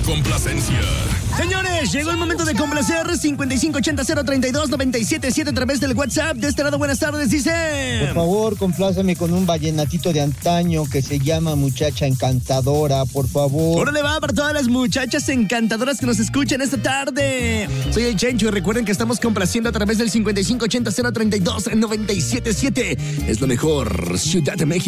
complacencia. Señores, llegó el momento de complacer. 5580-032-977 a través del WhatsApp. De este lado, buenas tardes, dice. Por favor, compláceme con un vallenatito de antaño que se llama Muchacha Encantadora, por favor. ¡Órale va para todas las muchachas encantadoras que nos escuchan esta tarde! Soy el Chencho y recuerden que estamos complaciendo a través del 5580-032-977. Es lo mejor, Ciudad de México.